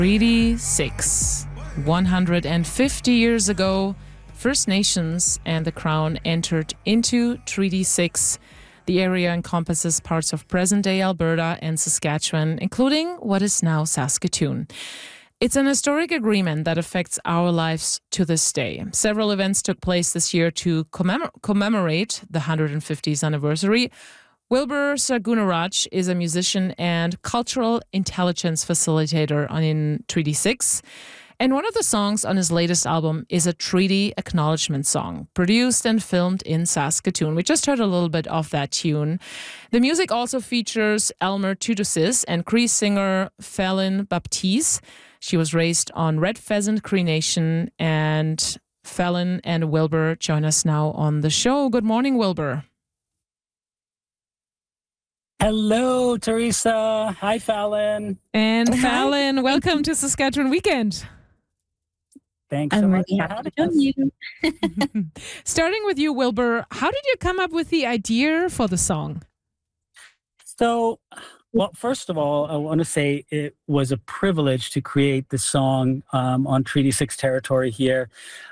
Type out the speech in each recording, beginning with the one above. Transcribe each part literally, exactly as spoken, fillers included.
Treaty six. one hundred fifty years ago, First Nations and the Crown entered into Treaty six. The area encompasses parts of present-day Alberta and Saskatchewan, including what is now Saskatoon. It's an historic agreement that affects our lives to this day. Several events took place this year to commemor- commemorate the one hundred fiftieth anniversary. Wilbur Sargunaraj is a musician and cultural intelligence facilitator on in Treaty six. And one of the songs on his latest album is a treaty acknowledgement song, produced and filmed in Saskatoon. We just heard a little bit of that tune. The music also features Elmer Tutusis and Cree singer Fallon Baptiste. She was raised on Red Pheasant Cree Nation, and Fallon and Wilbur join us now on the show. Good morning, Wilbur. Hello, Teresa. Hi, Fallon. And Fallon, welcome to Saskatchewan Weekend. Thanks so I'm much really for happy having to us. join you. Starting with you, Wilbur, how did you come up with the idea for the song? So, well, first of all, I want to say it was a privilege to create the song um, on Treaty six territory here.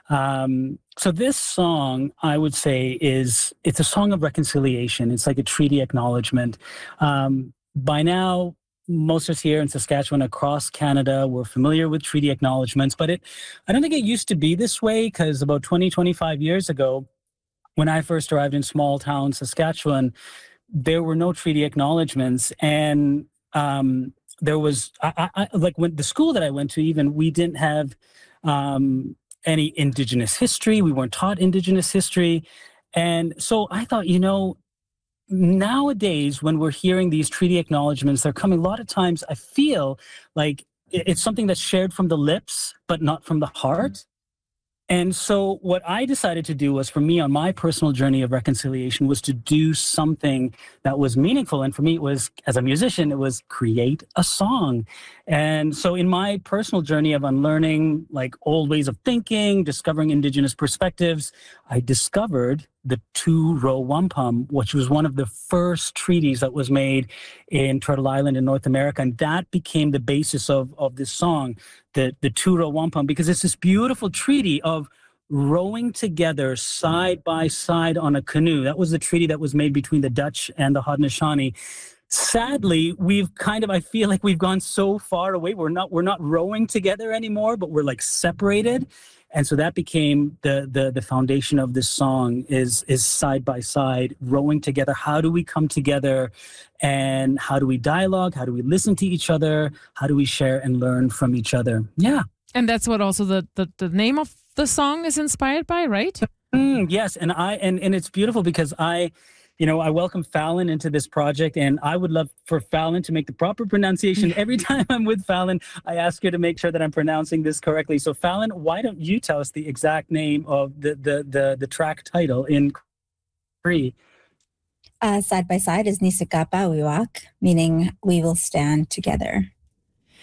Um, so this song, I would say, is it's a song of reconciliation. It's like a treaty acknowledgement. Um, by now, most of us here in Saskatchewan, across Canada, we're familiar with treaty acknowledgements, but it, I don't think it used to be this way, because about twenty, twenty-five years ago, when I first arrived in small town Saskatchewan, there were no treaty acknowledgements. And um, there was, I, I, like when the school that I went to, even, we didn't have um, any Indigenous history. We weren't taught Indigenous history. And so I thought, you know, nowadays, when we're hearing these treaty acknowledgements, they're coming a lot of times, I feel like it's something that's shared from the lips, but not from the heart. And so what I decided to do was, for me, on my personal journey of reconciliation, was to do something that was meaningful. And for me, it was, as a musician, it was create a song. And so in my personal journey of unlearning like old ways of thinking, discovering Indigenous perspectives, I discovered the two-row wampum, which was one of the first treaties that was made in Turtle Island in North America. And that became the basis of, of this song, the, the two-row wampum, because it's this beautiful treaty of rowing together side by side on a canoe. That was the treaty that was made between the Dutch and the Haudenosaunee. Sadly, we've kind of, I feel like we've gone so far away. We're not, we're not rowing together anymore, but we're like separated. And so that became the the the foundation of this song, is is side by side, rowing together. How do we come together, and how do we dialogue? How do we listen to each other? How do we share and learn from each other? Yeah. And that's what also the, the, the name of the song is inspired by, right? Mm, yes, and I and, and it's beautiful because I, you know, I welcome Fallon into this project, and I would love for Fallon to make the proper pronunciation. Every time I'm with Fallon, I ask her to make sure that I'm pronouncing this correctly. So Fallon, why don't you tell us the exact name of the the the, the track title in Cree? Uh, side by side is Nisukapa Wiwak, meaning we will stand together.